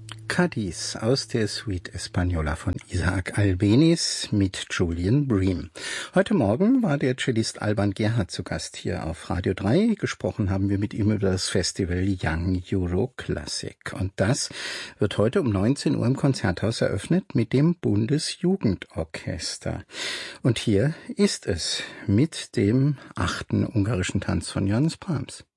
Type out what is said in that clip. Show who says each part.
Speaker 1: Cadiz aus der Suite Española von Isaac Albéniz mit Julian Bream. Heute Morgen war der Cellist Alban Gerhard zu Gast hier auf Radio 3. Gesprochen haben wir mit ihm über das Festival Young Euro Classic. Und das wird heute um 19 Uhr im Konzerthaus eröffnet mit dem Bundesjugendorchester. Und hier ist es mit dem 8. ungarischen Tanz von Johannes Brahms.